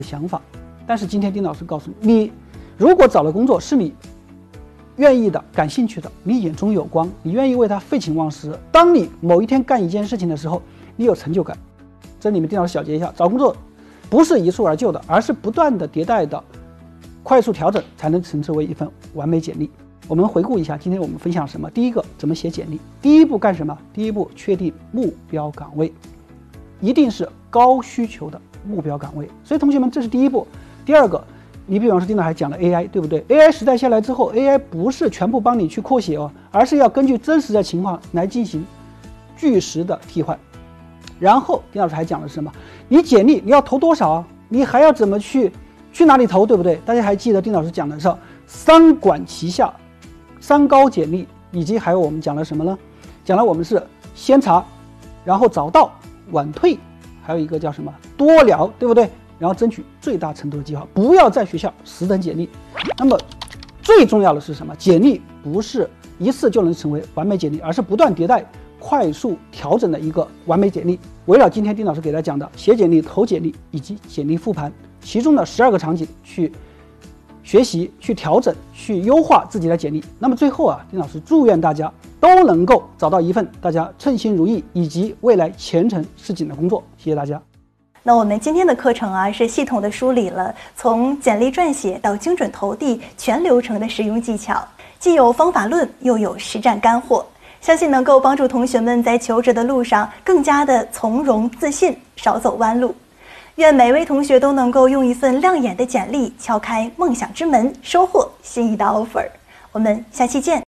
想法。但是今天丁老师告诉你，你如果找了工作是你愿意的、感兴趣的，你眼中有光，你愿意为它废寝忘食，当你某一天干一件事情的时候，你有成就感。这里面丁老师小结一下，找工作不是一蹴而就的，而是不断的迭代的快速调整，才能成为一份完美简历。我们回顾一下今天我们分享什么。第一个，怎么写简历。第一步干什么？第一步确定目标岗位，一定是高需求的目标岗位。所以同学们，这是第一步。第二个，你比方说丁老师还讲了 AI， 对不对？ AI 时代下来之后， AI 不是全部帮你去扩写而是要根据真实的情况来进行据实的替换。然后丁老师还讲了什么？你简历你要投多少你还要怎么去哪里投，对不对？大家还记得丁老师讲的是三管齐下、三高简历，以及还有我们讲了什么呢？讲了我们是先查，然后早到晚退，还有一个叫什么多聊，对不对？然后争取最大程度的计划，不要在学校死等简历。那么最重要的是什么？简历不是一次就能成为完美简历，而是不断迭代、快速调整的一个完美简历。围绕今天丁老师给大家讲的写简历、投简历以及简历复盘，其中的12个场景去学习、去调整、去优化自己的简历。那么最后丁老师祝愿大家都能够找到一份大家称心如意以及未来前程似锦的工作。谢谢大家。 那我们今天的课程是系统的梳理了从简历撰写到精准投递全流程的实用技巧，既有方法论又有实战干货，相信能够帮助同学们在求职的路上更加的从容自信，少走弯路。愿每位同学都能够用一份亮眼的简历敲开梦想之门，收获心仪的 offer。我们下期见。